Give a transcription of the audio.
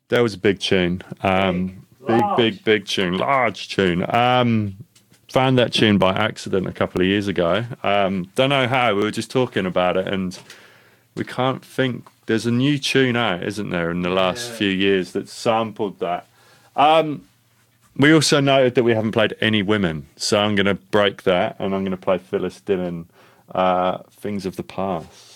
That was a big tune. Big tune, large tune. Found that tune by accident a couple of years ago. Don't know how. We were just talking about it, and we can't think. There's a new tune out, isn't there, in the last few years that sampled that. We also noted that we haven't played any women, so I'm going to break that, and I'm going to play Phyllis Dillon, "Things of the Past."